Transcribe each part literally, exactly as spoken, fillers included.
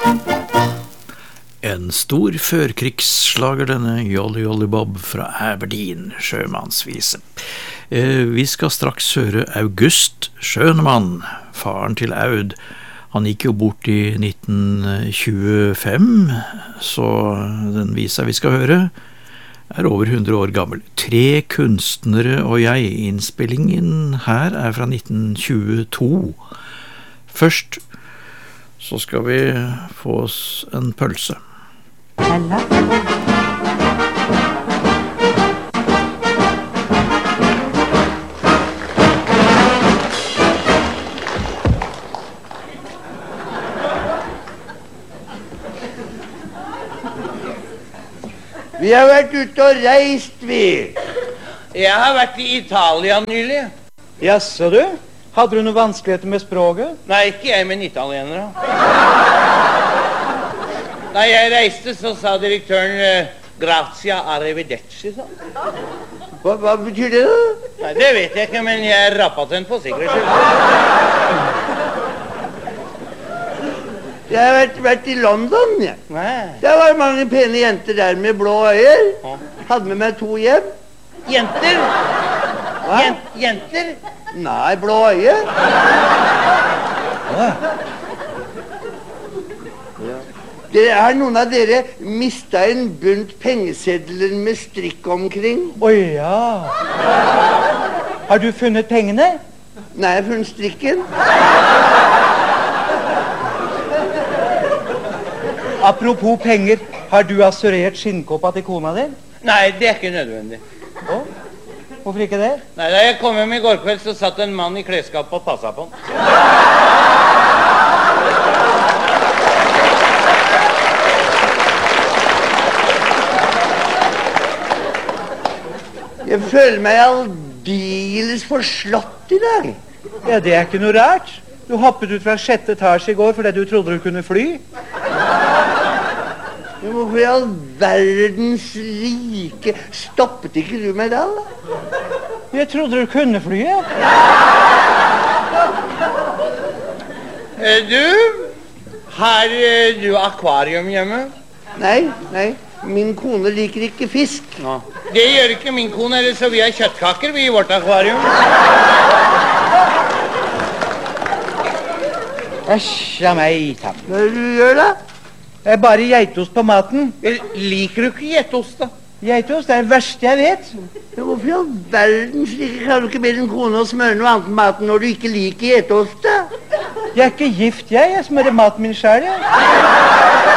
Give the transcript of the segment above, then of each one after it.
En stor førkrigsslager, denne Jolly Jolly Bob fra Aberdeen, sjømannsvise. Eh, vi skal straks høre August Schønemann, faren til Aud. Han gikk jo bort i nitten tjuefem, så den visa vi skal høre er over hundre år gammel. Tre kunstnere og jeg. Innspillingen her er fra nitten tjueto. Først så skal vi få oss en pølse. Hella. Vi har vært ute og reist, vi. Jeg har vært i Italia nylig. Jaså du? Hadde du noen vanskeligheter med språket? Nei, ikke jeg, men italienere. Da jeg reiste, så sa direktøren eh, Grazia arrivederci, sa. Hva, hva betyr det da? Nei, det vet jeg ikke, men jeg rappet den på sikkerhets skyld. Jeg har vært, vært i London, ja. Nei. Det var mange pene jenter der med blå øyer. Hadde med meg to hjem. Jenter? Hva? Jen jenter? Nei, blå øye. Dere, har noen av dere mistet en bunt pengesedler med strikk omkring? Oi, ja. Har du funnet pengene? Nei, jeg har funnet strikken. Apropos penger, har du assurert skinnkåpa til kona din? Nei, det er ikke nødvendig. Å? Hvorfor ikke det? Nei, da jeg kom hjem i går kveld, så satt en mann i klesskapet og passet på den. Jeg føler meg aldeles forslått i dag. Ja, det er ikke noe rart. Du hoppet ut fra sjette etasje i går fordi du trodde du kunne fly. Men hvorfor i all verdens rike stoppet ikke du meg da? Jeg trodde du kunne fly. Eh, du, har eh, du akvarium hjemme? Nei, nei. Min kone liker ikke fisk. Ja. Det gjør ikke min kone, eller så vi har kjøttkaker vi i vårt akvarium. Æsj av meg, takk. Hva er det du gjør da? Det er bare geitost på maten. Eh, Liker du ikke gjettost, da? Geitost er det verste jeg vet. Ja, hvorfor i all verdens rike kan du ikke be din kone å smøre noe annet mat når du ikke liker getost, da? Jeg er ikke gift, jeg. Jeg smører maten min selv, jeg.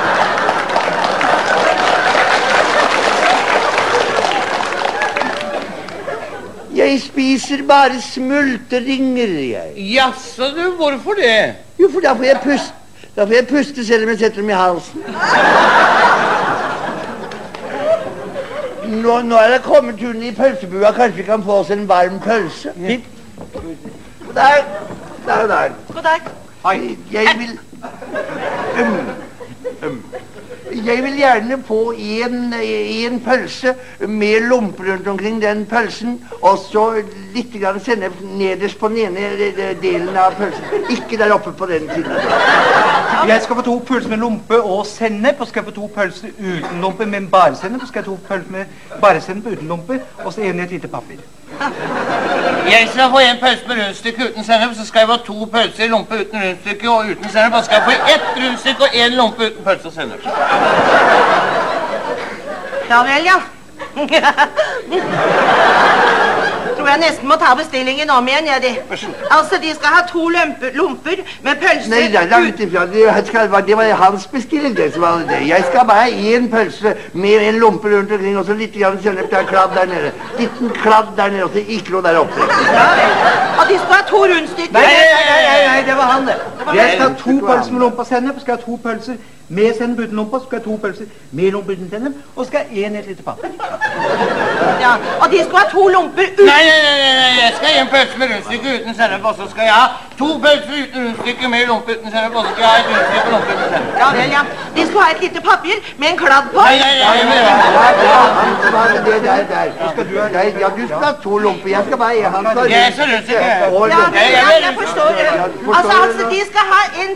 Jeg spiser bare smulteringer, jeg. Jaså du, hvorfor det? Jo, for da får jeg puste. Da får jeg puste selv om jeg setter dem i halsen. Nå, nå er det kommet turen i pølsebua. Kanskje vi kan få oss en varm pølse? Fint. God dag. God dag. God dag. Hei, jeg vil... Um, um. Jeg vil gjerne få en, en pølse med lomper rundt omkring den pølsen, og så litt grann sennep nederst på den ene delen av pølsen. Ikke der oppe på den siden. Jeg skal få to pølser med lompe og sennep, og skal få to pølser uten lompe med bare sennep, og skal få to pølser med bare sennep uten lompe, og så en i et lite papir. Jeg skal få en pølse med rundstykke uten sennep, så skal jeg få to pølser i lompe uten rundstykke og uten sennep, og skal jeg få ett rundstykke og en lompe uten pølse og sennep. Ja vel, ja. Tror jeg nesten må ta bestillingen om igjen, ja, det. Altså, de skal ha to lomper, lomper med pølse... Nei, det er langt ifra. Det, skal, det var hans bestilling, det som var det. Jeg skal bare ha en pølse med en lompe rundt omkring, og så litt grann sennep der, kladd der nede. Liten kladd der nede, og så ikke noe der oppe. Ja vel. Og de skal ha to rundstykker... Nei, nei, nei, nei, nei, det var han det. Jeg skal ha to pølser med lompe og sennep, og skal ha to pølser med sennep uten lompe, og skal ha to pølser med lompe uten sennep, og skal ha en i et lite papir. Ja, og de skal ha to lomper uten... Nei, nei, nei, nei, jeg skal ha en pølse med rundstykke uten sennep, og så skal jeg ha to pølser uten rundstykke med lompe uten sennep, og så skal jeg ha et rundstykke med lompe uten sennep. Ja vel, ja. De skal ha et lite papir med en kladd på. Nei, nei, nei, nei, nei. Ja, han skal bare det der, der. Skal du ha, ja, du skal ha to lomper, jeg skal bare, han skal... Jeg er så rundstykke. Ja, men, ja, jeg forstår det. Altså, altså, de skal ha en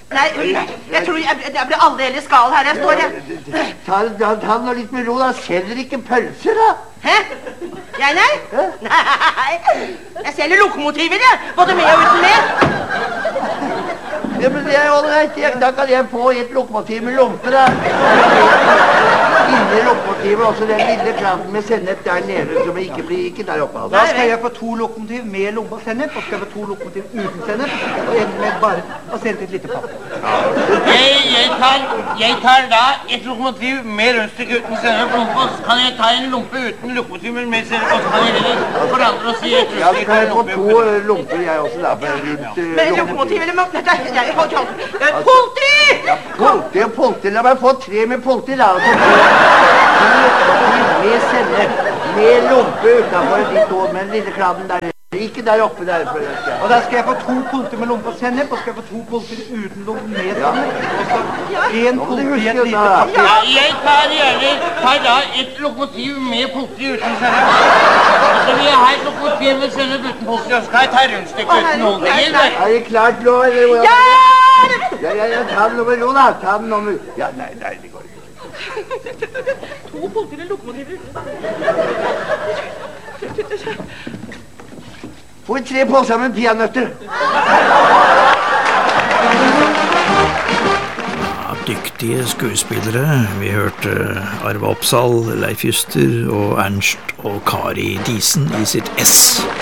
Nei, nei, jeg tror jeg, jeg blir aldeles gal her jeg står, jeg. Ta, ta, ta nå litt med ro, da. Selger ikke pølser, da? Hæ? Jeg, nei? Hæ? Nei, jeg selger lokomotiver, jeg. Både med og uten med. Ja, men det er jo ålreit. Da kan jeg få et lokomotiv med lomper, da. Inni lokomotivet også den lille kranen med sennep der nede, som ikke blir ikke der oppe. Altså. Da skal jeg få to lokomotiv med lompe og sennep, og skal jeg få to lokomotiv uten sennep, og en med bare og sendt et lite papp. Jeg, jeg, tar, jeg tar da et lokomotiv med rundstykke uten sennep lompe, og så kan jeg ta en lompe uten lokomotiv med mer sennep, og så kan jeg heller forandre og si et Ja, så kan jeg få rundstykke to uh, lomper, jeg også, da, for rundt uh, Men lokomotiv eller mat? Nei, jeg får ikke alt. Polti! Polti og polti. La meg få tre med polti, da. Og så får jeg med sennep, med lompe utenfor de to, med den lille kranen der. Ikke der oppe der. For jeg skal. Og da skal jeg få to polter med lompe og sennep, og skal jeg få to polter uten lompe med sennep, og så en Nå må du polte i huske et da. lite papp. Ja, jeg tar gjerne tar da et lokomotiv med polti uten sennep. Og så vil jeg ha et lokomotiv med sennep uten polti, og så skal jeg ta rundstykke uten noen ting. Er det klart nå, eller hvordan? Ja! Ja, ja, ja, ta den over ro, da. Ta den over. Ja, nei, nei, det går ikke. To polter eller lokomotiver. Får vi tre poser med peanøtter. Ja, dyktige skuespillere. Vi hørte Arve Oppsal, Leif Juster og Ernst og Kari Diesen i sitt S.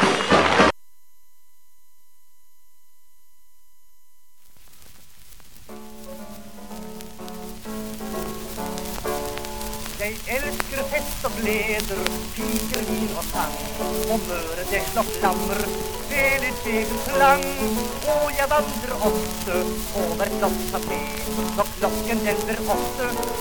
Jeg elsker fest og gleder, piker, vin og sang, og møre det slår flammer, spiller kjegelslang. Og jeg vandrer ofte over slott kafé, når klokken den blir åtte.